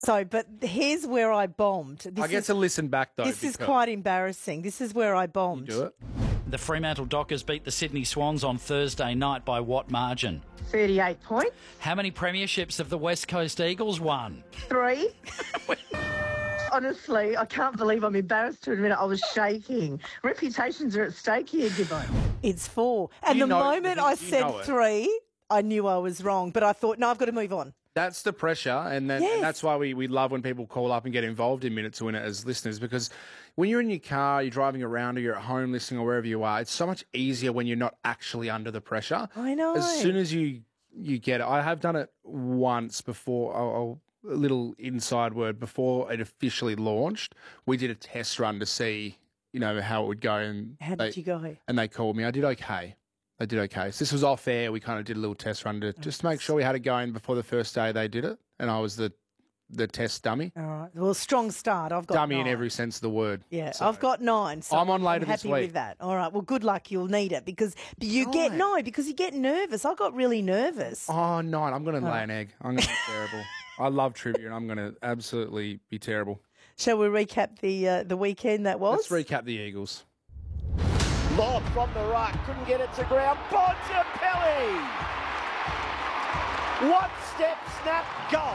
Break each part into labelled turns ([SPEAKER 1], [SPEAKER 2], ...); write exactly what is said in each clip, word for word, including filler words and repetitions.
[SPEAKER 1] So, but here's where I bombed. This
[SPEAKER 2] I get
[SPEAKER 1] is,
[SPEAKER 2] to listen back, though.
[SPEAKER 1] This is quite embarrassing. This is where I bombed.
[SPEAKER 2] Do it.
[SPEAKER 3] The Fremantle Dockers beat the Sydney Swans on Thursday night by what margin?
[SPEAKER 4] thirty-eight points.
[SPEAKER 3] How many premierships have the West Coast Eagles won?
[SPEAKER 4] Three. Honestly, I can't believe I'm embarrassed to admit it. I was shaking. Reputations are at stake here, Gibbo.
[SPEAKER 1] It's four. And
[SPEAKER 2] You
[SPEAKER 1] the
[SPEAKER 2] know-
[SPEAKER 1] moment
[SPEAKER 2] you-
[SPEAKER 1] I
[SPEAKER 2] you
[SPEAKER 1] said
[SPEAKER 2] know it.
[SPEAKER 1] three, I knew I was wrong. But I thought, no, I've got to move on.
[SPEAKER 2] That's the pressure, and, then,
[SPEAKER 1] Yes.
[SPEAKER 2] and that's why we, we love when people call up and get involved in Minute to Win It as listeners, because when you're in your car, you're driving around, or you're at home listening, or wherever you are, it's so much easier when you're not actually under the pressure.
[SPEAKER 1] I know.
[SPEAKER 2] As soon as you you get it, I have done it once before. I'll, I'll, a little inside word, before it officially launched, we did a test run to see, you know, how it would go. And
[SPEAKER 1] How
[SPEAKER 2] they,
[SPEAKER 1] did you go?
[SPEAKER 2] And they called me. I did okay. I did okay. So this was off air. We kind of did a little test run to just make sure we had it going before the first day they did it. And I was the the test dummy.
[SPEAKER 1] All right. Well, strong start. I've got
[SPEAKER 2] Dummy
[SPEAKER 1] nine.
[SPEAKER 2] in every sense of the word.
[SPEAKER 1] Yeah,
[SPEAKER 2] So-
[SPEAKER 1] I've got nine. So
[SPEAKER 2] I'm on later
[SPEAKER 1] I'm
[SPEAKER 2] this
[SPEAKER 1] happy
[SPEAKER 2] week.
[SPEAKER 1] with that. All right. Well, good luck. You'll need it because you get
[SPEAKER 2] Nine.
[SPEAKER 1] no because you get nervous. I got really nervous.
[SPEAKER 2] Oh, nine. I'm going to lay an egg. I'm going to be terrible. I love trivia and I'm going to absolutely be terrible.
[SPEAKER 1] Shall we recap the uh, the weekend that was?
[SPEAKER 2] Let's recap the Eagles.
[SPEAKER 5] Lob from the right, couldn't get it to ground. Bontempelli! One step, snap, goal.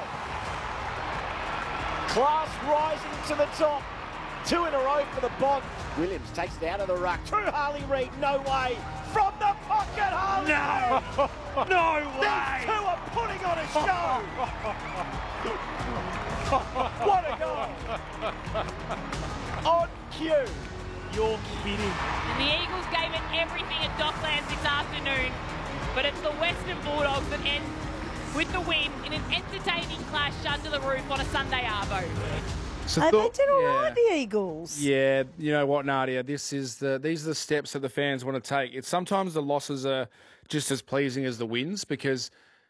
[SPEAKER 5] Class rising to the top. Two in a row for the Bont. Williams takes it out of the ruck. To Harley Reid, no way. From the pocket, Harley No!
[SPEAKER 3] No
[SPEAKER 5] These two are putting on a show! What a goal! On cue.
[SPEAKER 3] You're kidding.
[SPEAKER 6] And the Eagles gave it everything at Docklands this afternoon, but it's the Western Bulldogs that end with the win in an entertaining clash under the roof on a Sunday arvo.
[SPEAKER 2] So
[SPEAKER 1] And
[SPEAKER 2] thought-
[SPEAKER 1] they did all
[SPEAKER 2] yeah.
[SPEAKER 1] right, the Eagles.
[SPEAKER 2] Yeah, you know what, Nadia? This is the these are the steps that the fans want to take. It's sometimes the losses are just as pleasing as the wins, because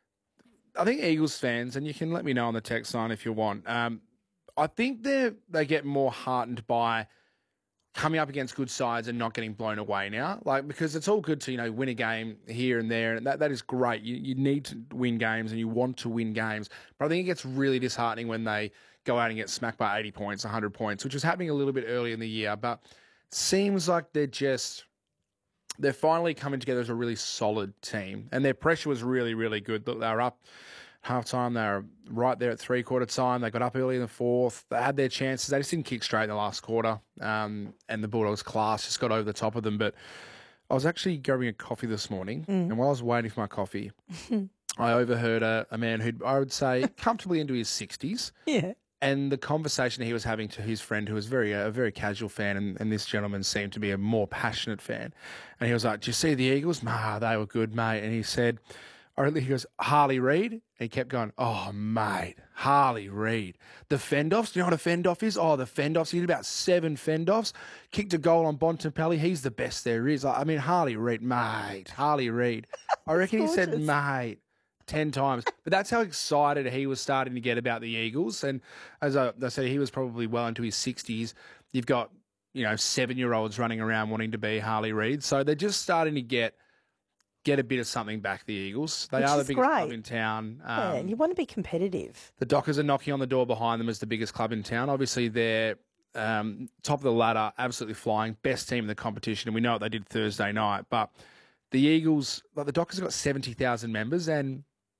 [SPEAKER 2] I think Eagles fans, and you can let me know on the text line if you want. Um, I think they they get more heartened by coming up against good sides and not getting blown away now. Like, because it's all good to, you know, win a game here and there, and that, that is great. You you need to win games and you want to win games. But I think it gets really disheartening when they go out and get smacked by eighty points, one hundred points, which was happening a little bit early in the year. But seems like they're just, they're finally coming together as a really solid team. And their pressure was really, really good. Look, they were up half-time. They were right there at three-quarter time. They got up early in the fourth. They had their chances. They just didn't kick straight in the last quarter. Um, and the Bulldogs' class just got over the top of them. But I was actually grabbing a coffee this morning, and while I was waiting for my coffee, I overheard a, a man who I would say comfortably into his sixties.
[SPEAKER 1] Yeah.
[SPEAKER 2] And the conversation he was having to his friend, who was very a very casual fan, and, and this gentleman seemed to be a more passionate fan. And he was like, "Do you see the Eagles? Nah, they were good, mate." And he said, or he goes, "Harley Reid?" And he kept going, "Oh, mate, Harley Reid. The fend-offs, do you know what a fend-off is? Oh, the fend-offs. He did about seven fend-offs. Kicked a goal on Bontempelli. He's the best there is. I mean, Harley Reid, mate, Harley Reid." I reckon he said,
[SPEAKER 1] gorgeous.
[SPEAKER 2] mate, ten times. But that's how excited he was starting to get about the Eagles. And as I, I said, he was probably well into his sixties. You've got, you know, seven-year-olds running around wanting to be Harley Reid. So they're just starting to get get a bit of something back, the Eagles. They
[SPEAKER 1] Which
[SPEAKER 2] are the
[SPEAKER 1] is
[SPEAKER 2] biggest club
[SPEAKER 1] great.
[SPEAKER 2] in town. Um,
[SPEAKER 1] Yeah, and you want to be competitive.
[SPEAKER 2] the Dockers are knocking on the door behind them as the biggest club in town. Obviously, they're um, top of the ladder, absolutely flying, best team in the competition, and we know what they did Thursday night. But the Eagles, like the Dockers have got seventy thousand members, and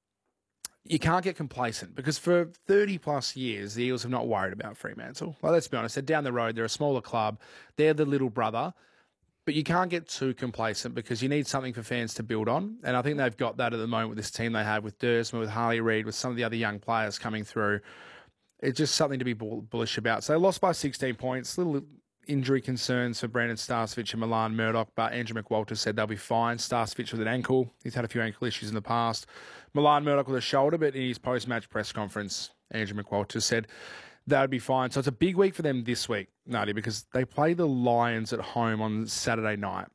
[SPEAKER 2] you can't get complacent because for thirty plus years, the Eagles have not worried about Fremantle. Well, let's be honest, they're down the road, they're a smaller club, they're the little brother. But you can't get too complacent because you need something for fans to build on. And I think they've got that at the moment with this team they have with Dursman, with Harley Reid, with some of the other young players coming through. It's just something to be bull- bullish about. So they lost by sixteen points. Little injury concerns for Brandon Starcevich and Milan Murdoch, but Andrew McWalter said they'll be fine. Starcevich with an ankle. He's had a few ankle issues in the past. Milan Murdoch with a shoulder, but in his post-match press conference, Andrew McWalter said that would be fine. So it's a big week for them this week, Nadia, because they play the Lions at home on Saturday night.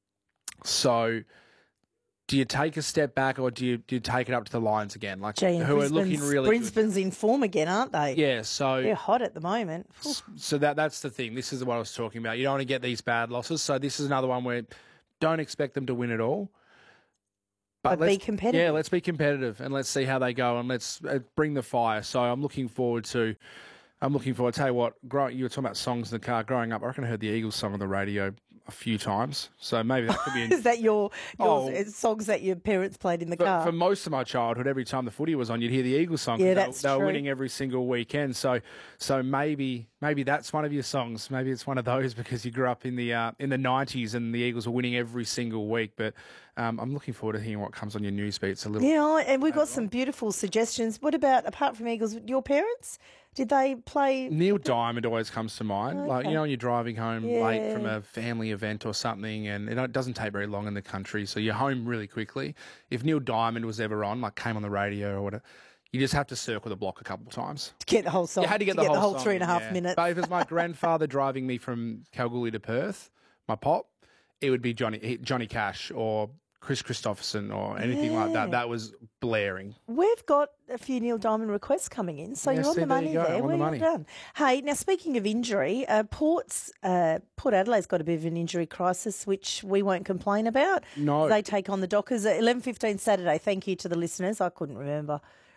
[SPEAKER 2] So do you take a step back or do you do you take it up to the Lions again? Like
[SPEAKER 1] Gee, and
[SPEAKER 2] who are looking
[SPEAKER 1] Brisbane's,
[SPEAKER 2] really good.
[SPEAKER 1] Brisbane's in form again, aren't they?
[SPEAKER 2] Yeah, so
[SPEAKER 1] They're hot at the moment. Phew.
[SPEAKER 2] so that that's the thing. This is what I was talking about. You don't want to get these bad losses. So this is another one where don't expect them to win it all.
[SPEAKER 1] But be
[SPEAKER 2] let's-
[SPEAKER 1] competitive.
[SPEAKER 2] Yeah, let's be competitive and let's see how they go and let's uh, bring the fire. So I'm looking forward to. I'm looking forward. Tell you what, growing, you were talking about songs in the car. Growing up, I reckon I heard the Eagles song on the radio a few times. So maybe that could be.
[SPEAKER 1] Is that your, your
[SPEAKER 2] Oh.
[SPEAKER 1] songs that your parents played in the
[SPEAKER 2] For,
[SPEAKER 1] car?
[SPEAKER 2] for most of my childhood, every time the footy was on, you'd hear the Eagles song. 'cause
[SPEAKER 1] Yeah,
[SPEAKER 2] they-
[SPEAKER 1] that's
[SPEAKER 2] they, were
[SPEAKER 1] true.
[SPEAKER 2] winning every single weekend. So, so maybe maybe that's one of your songs. Maybe it's one of those because you grew up in the uh, in the nineties and the Eagles were winning every single week. But um, I'm looking forward to hearing what comes on your newsfeed. It's a little.
[SPEAKER 1] Yeah, and we've got some beautiful suggestions. What about, apart from Eagles, your parents? Did they play?
[SPEAKER 2] Neil Diamond always comes to mind. Like, you know, when you're driving home late
[SPEAKER 1] Yeah.
[SPEAKER 2] from a family event or something, and it doesn't take very long in the country, so you're home really quickly. If Neil Diamond was ever on, like came on the radio or whatever, you just have to circle the block a couple of times.
[SPEAKER 1] To get the whole song.
[SPEAKER 2] You had to get the whole, song,
[SPEAKER 1] three and a half
[SPEAKER 2] yeah.
[SPEAKER 1] minutes.
[SPEAKER 2] But if it was my grandfather driving me from Kalgoorlie to Perth, my pop, it would be Johnny Johnny Cash or Chris Christopherson or anything like that.
[SPEAKER 1] Yeah.
[SPEAKER 2] That was blaring.
[SPEAKER 1] We've got a few Neil Diamond requests coming in, so
[SPEAKER 2] Yeah,
[SPEAKER 1] you're on
[SPEAKER 2] see,
[SPEAKER 1] the
[SPEAKER 2] there
[SPEAKER 1] money
[SPEAKER 2] you go,
[SPEAKER 1] there.
[SPEAKER 2] I'm on the
[SPEAKER 1] Well
[SPEAKER 2] money.
[SPEAKER 1] done. Hey, now speaking of injury, uh, Port's uh, Port Adelaide's got a bit of an injury crisis, which we won't complain about.
[SPEAKER 2] No.
[SPEAKER 1] They take on the Dockers at eleven fifteen Saturday. Thank you to the listeners. I couldn't remember.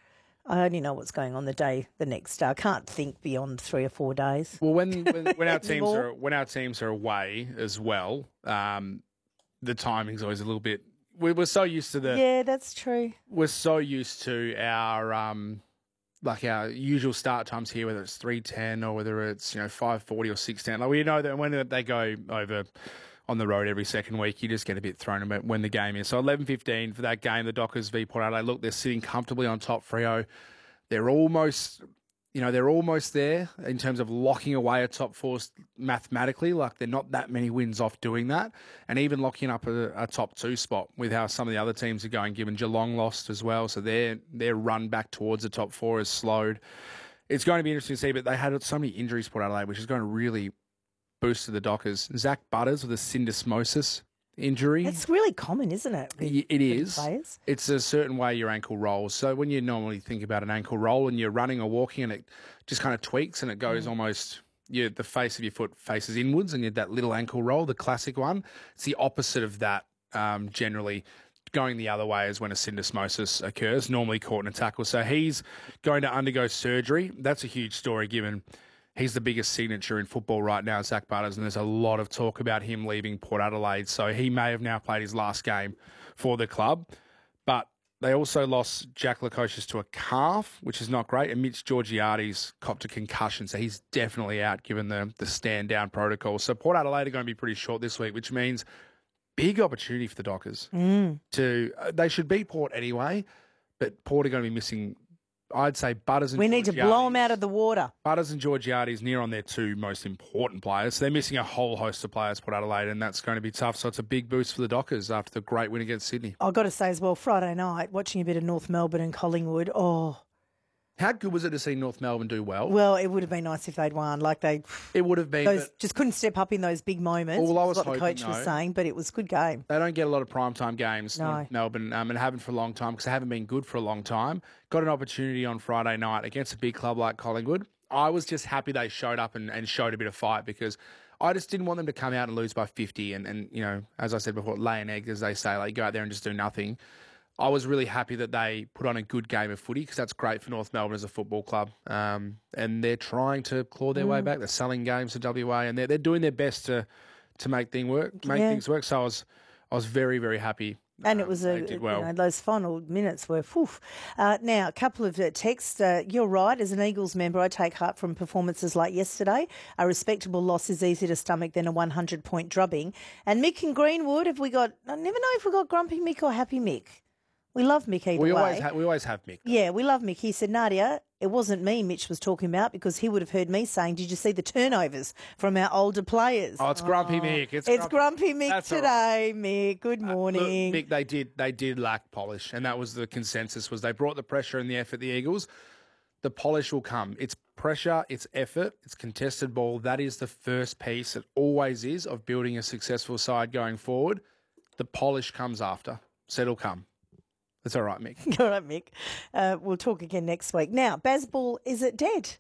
[SPEAKER 1] I only know what's going on the day the next day. I can't think beyond three or four days.
[SPEAKER 2] Well, when when, when our teams
[SPEAKER 1] More.
[SPEAKER 2] are when our teams are away as well, um, the timing's always a little bit. We, we're so used to the.
[SPEAKER 1] Yeah, that's true.
[SPEAKER 2] We're so used to our um, like our usual start times here, whether it's three ten or whether it's you know five forty or six ten. Like we know that when they go over on the road every second week, you just get a bit thrown about when the game is. So eleven fifteen for that game, the Dockers v Port Adelaide. Look, they're sitting comfortably on top. Freo, they're almost. You know, they're almost there in terms of locking away a top four mathematically. Like, they're not that many wins off doing that. And even locking up a, a top two spot with how some of the other teams are going, given Geelong lost as well. So their their run back towards the top four is slowed. It's going to be interesting to see, but they had so many injuries, Port Adelaide, which is going to really boost the Dockers. Zach Butters with a syndesmosis injury.
[SPEAKER 1] It's really common, isn't it? with-
[SPEAKER 2] Y- It
[SPEAKER 1] with
[SPEAKER 2] is.
[SPEAKER 1] players?
[SPEAKER 2] It's a certain way your ankle rolls. So when you normally think about an ankle roll and you're running or walking and it just kind of tweaks and it
[SPEAKER 1] Mm.
[SPEAKER 2] goes almost, you, the face of your foot faces inwards and you have that little ankle roll, the classic one. It's the opposite of that um, generally. Going the other way is when a syndesmosis occurs, normally caught in a tackle. So he's going to undergo surgery. That's a huge story given he's the biggest signature in football right now, Zach Butters, and there's a lot of talk about him leaving Port Adelaide. So he may have now played his last game for the club. But they also lost Jack Lukosius to a calf, which is not great, and Mitch Georgiades copped a concussion, so he's definitely out given the, the stand-down protocol. So Port Adelaide are going to be pretty short this week, which means big opportunity for the Dockers.
[SPEAKER 1] Mm.
[SPEAKER 2] To uh, They should beat Port anyway, but Port are going to be missing, I'd say, Butters and
[SPEAKER 1] We need to blow them
[SPEAKER 2] Georgiades.
[SPEAKER 1] out of the water.
[SPEAKER 2] Butters and Georgiades near on their two most important players. So they're missing a whole host of players, Port Adelaide, and that's going to be tough. So it's a big boost for the Dockers after the great win against Sydney.
[SPEAKER 1] I've got to say as well, Friday night, watching a bit of North Melbourne and Collingwood, oh,
[SPEAKER 2] How good was it to see North Melbourne do well?
[SPEAKER 1] well, it would have been nice if they'd won. Like they
[SPEAKER 2] it would have been,
[SPEAKER 1] those
[SPEAKER 2] but
[SPEAKER 1] just couldn't step up in those big moments.
[SPEAKER 2] Well, I
[SPEAKER 1] is
[SPEAKER 2] was
[SPEAKER 1] what the
[SPEAKER 2] hoping,
[SPEAKER 1] coach was
[SPEAKER 2] though.
[SPEAKER 1] saying, but it was a good game.
[SPEAKER 2] they don't get a lot of primetime games,
[SPEAKER 1] No.
[SPEAKER 2] North Melbourne, um, and haven't for a long time because they haven't been good for a long time. Got an opportunity on Friday night against a big club like Collingwood. I was just happy they showed up and, and showed a bit of fight because I just didn't want them to come out and lose by fifty and, and, you know, as I said before, lay an egg, as they say, like go out there and just do nothing. I was really happy that they put on a good game of footy because that's great for North Melbourne as a football club. Um, and they're trying to claw their way back. They're selling games to W A and they're, they're doing their best to to make thing work, make
[SPEAKER 1] Yeah.
[SPEAKER 2] things work. So I was I was very, very happy.
[SPEAKER 1] And it
[SPEAKER 2] um,
[SPEAKER 1] was
[SPEAKER 2] they
[SPEAKER 1] a,
[SPEAKER 2] did
[SPEAKER 1] you
[SPEAKER 2] well.
[SPEAKER 1] know, those final minutes were, whew. Uh, now, a couple of uh, texts. Uh, you're right. As an Eagles member, I take heart from performances like yesterday. A respectable loss is easier to stomach than a one hundred point drubbing. And Mick and Greenwood, have we got, I never know if we got Grumpy Mick or Happy Mick. We love Mick either
[SPEAKER 2] We
[SPEAKER 1] way.
[SPEAKER 2] always, ha- we always have Mick.
[SPEAKER 1] Yeah, we love Mick. He said, Nadia, it wasn't me Mitch was talking about because he would have heard me saying, did you see the turnovers from our older players?
[SPEAKER 2] Oh, it's Grumpy Mick. It's,
[SPEAKER 1] It's Grumpy Mick
[SPEAKER 2] That's all
[SPEAKER 1] today, Mick. Good
[SPEAKER 2] Look,
[SPEAKER 1] morning.
[SPEAKER 2] Mick, they did they did lack polish, and that was the consensus. Was they brought the pressure and the effort. The Eagles, the polish will come. It's pressure, it's effort, it's contested ball. That is the first piece. It always is of building a successful side going forward. The polish comes after. So it'll come. That's all right, Mick.
[SPEAKER 1] All right, Mick. Uh, we'll talk again next week. Now, Bazball, is it dead?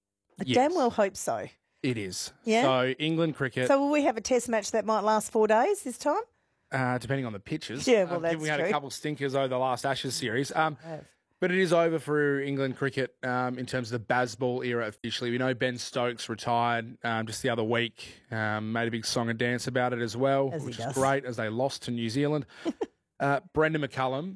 [SPEAKER 1] I
[SPEAKER 2] Yes.
[SPEAKER 1] damn well hope so.
[SPEAKER 2] It is.
[SPEAKER 1] Yeah?
[SPEAKER 2] So England cricket.
[SPEAKER 1] So will we have a test match that might last four days this time?
[SPEAKER 2] uh, depending on the pitches.
[SPEAKER 1] Yeah, well,
[SPEAKER 2] Um,
[SPEAKER 1] that's
[SPEAKER 2] We had
[SPEAKER 1] true.
[SPEAKER 2] a couple of stinkers over the last Ashes series. Um, but it is over for England cricket um, in terms of the Bazball era officially. We know Ben Stokes retired um, just the other week, um, made a big song and dance about it as well,
[SPEAKER 1] As he
[SPEAKER 2] which is
[SPEAKER 1] does.
[SPEAKER 2] great as they lost to New Zealand. uh, Brendan McCullum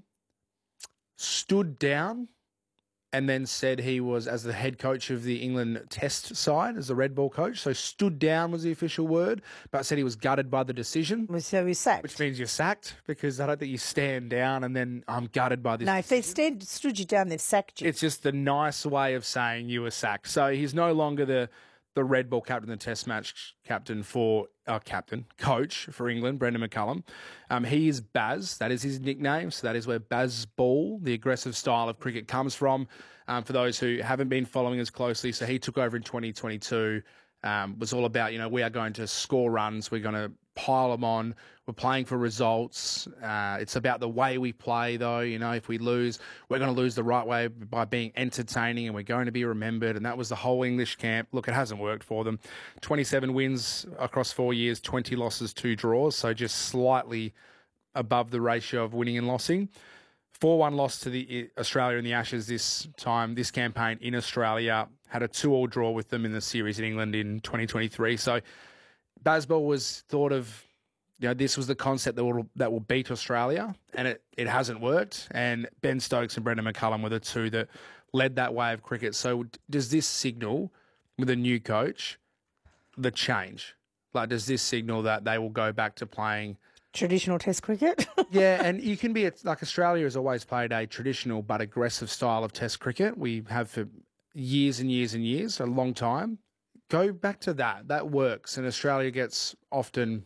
[SPEAKER 2] stood down and then said he was, as the head coach of the England Test side, as the red ball coach, so stood down was the official word, but said he was gutted by the decision,
[SPEAKER 1] So he's sacked.
[SPEAKER 2] which means you're sacked, because I don't think you stand down and then I'm gutted by this.
[SPEAKER 1] No, if they stand, stood you down, they've sacked you.
[SPEAKER 2] It's just the nice way of saying you were sacked. So he's no longer the the red ball captain, the Test match captain for uh, captain coach for England, Brendan McCullum. Um, he is Baz. That is his nickname. So that is where Bazball, the aggressive style of cricket, comes from. Um, for those who haven't been following as closely, so he took over in twenty twenty-two. Um, was all about, you know, we are going to score runs. We're going to pile them on. We're playing for results. Uh, it's about the way we play, though. You know, if we lose, we're going to lose the right way by being entertaining, and we're going to be remembered. And that was the whole English camp. Look, it hasn't worked for them. twenty-seven wins across four years, twenty losses, two draws. So just slightly above the ratio of winning and losing. four one loss to the Australia in the Ashes this time, this campaign in Australia. Had a two all draw with them in the series in England in twenty twenty-three. So Bazball was thought of, you know, this was the concept that will that will beat Australia, and it, it hasn't worked. And Ben Stokes and Brendan McCullum were the two that led that way of cricket. So does this signal, with a new coach, the change? Like, does this signal that they will go back to playing
[SPEAKER 1] Traditional Test cricket.
[SPEAKER 2] yeah, and you can be, like, Australia has always played a traditional but aggressive style of Test cricket. We have for years and years and years, a long time. Go back to that. That works. And Australia gets often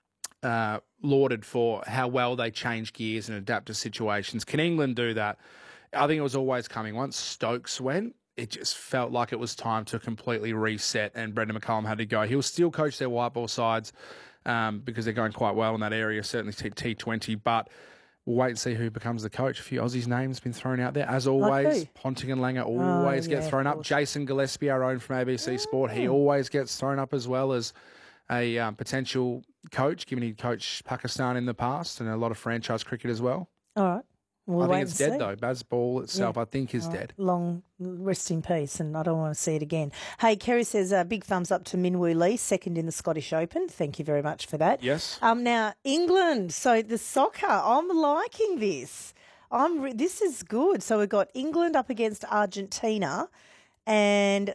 [SPEAKER 2] uh, lauded for how well they change gears and adapt to situations. Can England do that? I think it was always coming. Once Stokes went, it just felt like it was time to completely reset, and Brendan McCullum had to go. He'll still coach their white ball sides um, because they're going quite well in that area, certainly T twenty, but we'll wait and see who becomes the coach. A few Aussies names been thrown out there. As always,
[SPEAKER 1] who?
[SPEAKER 2] Ponting and Langer always
[SPEAKER 1] Oh,
[SPEAKER 2] get
[SPEAKER 1] yeah,
[SPEAKER 2] thrown
[SPEAKER 1] of
[SPEAKER 2] up.
[SPEAKER 1] course.
[SPEAKER 2] Jason Gillespie, our own from A B C Sport, he always gets thrown up as well as a um, potential coach, given he coached Pakistan in the past and a lot of franchise cricket as well.
[SPEAKER 1] All right. We'll
[SPEAKER 2] I
[SPEAKER 1] wait
[SPEAKER 2] think it's
[SPEAKER 1] and
[SPEAKER 2] dead,
[SPEAKER 1] see.
[SPEAKER 2] though. Bazball itself,
[SPEAKER 1] Yeah.
[SPEAKER 2] I think, is
[SPEAKER 1] All right.
[SPEAKER 2] dead.
[SPEAKER 1] Long rest in peace, and I don't want to see it again. Hey, Kerry says uh, big thumbs up to Minwoo Lee, second in the Scottish Open. Thank you very much for that.
[SPEAKER 2] Yes.
[SPEAKER 1] Um, now England. So the soccer, I'm liking this. I'm. Re- this is good. So we've got England up against Argentina, and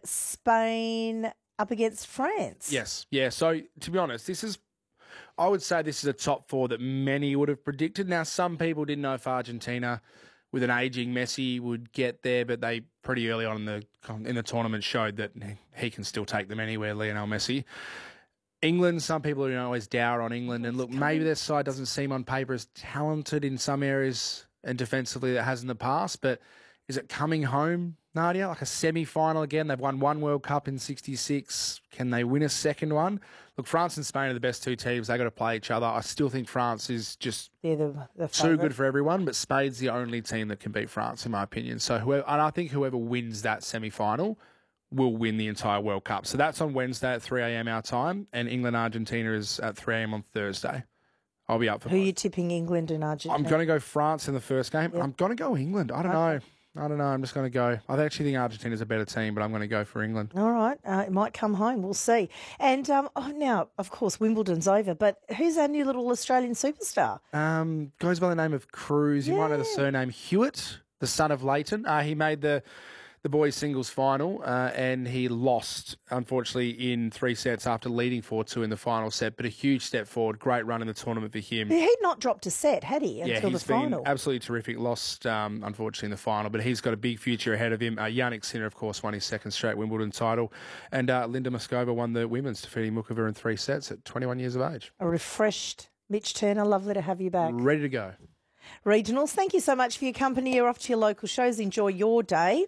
[SPEAKER 1] Spain up against France.
[SPEAKER 2] Yes. Yeah. So, to be honest, this is, I would say this is a top four that many would have predicted. Now, some people didn't know if Argentina, with an ageing Messi, would get there, but they pretty early on in the in the tournament showed that he can still take them anywhere, Lionel Messi. England, some people are always dour on England, and look, maybe their side doesn't seem on paper as talented in some areas and defensively that it has in the past, but is it coming home, Nadia? Like a semi-final again? They've won one World Cup in sixty-six. Can they win a second one? Look, France and Spain are the best two teams. They got to play each other. I still think France is just
[SPEAKER 1] They're the, the
[SPEAKER 2] too
[SPEAKER 1] favourite.
[SPEAKER 2] good for everyone, but Spain's the only team that can beat France, in my opinion. So, whoever, and I think whoever wins that semi-final will win the entire World Cup. So that's on Wednesday at three a.m. our time, and England-Argentina is at three a.m. on Thursday. I'll be up for
[SPEAKER 1] Who are
[SPEAKER 2] both.
[SPEAKER 1] you tipping, England and Argentina?
[SPEAKER 2] I'm going to go France in the first game.
[SPEAKER 1] Yep.
[SPEAKER 2] I'm going to go England. I don't know. I don't know. I'm just going to go. I actually think Argentina's a better team, but I'm going to go for England.
[SPEAKER 1] All right. Uh, it might come home. We'll see. And um, oh, now, of course, Wimbledon's over, but who's our new little Australian superstar?
[SPEAKER 2] Um, goes by the name of Cruz. You might know the
[SPEAKER 1] Yeah.
[SPEAKER 2] surname Hewitt, the son of Leighton. Uh, he made the the boys' singles final, uh, and he lost, unfortunately, in three sets after leading four two in the final set. But a huge step forward. Great run in the tournament for him.
[SPEAKER 1] He'd not dropped a set, had he,
[SPEAKER 2] Yeah,
[SPEAKER 1] until
[SPEAKER 2] he's
[SPEAKER 1] the final?
[SPEAKER 2] been absolutely terrific. Lost, um, unfortunately, in the final, but he's got a big future ahead of him. Uh, Yannick Sinner, of course, won his second straight Wimbledon title, and uh, Linda Moscova won the women's, defeating Mukova in three sets at twenty-one years of age.
[SPEAKER 1] A refreshed Mitch Turner. Lovely to have you back.
[SPEAKER 2] Ready to go.
[SPEAKER 1] Regionals, thank you so much for your company. You're off to your local shows. Enjoy your day.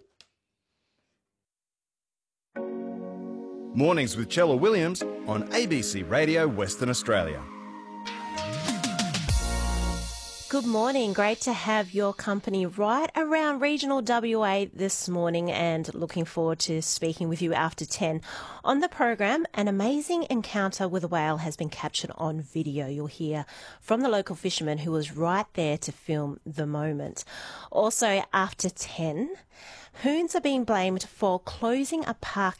[SPEAKER 7] Mornings with Chella Williams on A B C Radio Western Australia. Good morning. Great to have your company right around regional W A this morning, and looking forward to speaking with you after ten. On the program, an amazing encounter with a whale has been captured on video. You'll hear from the local fisherman who was right there to film the moment. Also, after ten, Hoons are being blamed for closing a park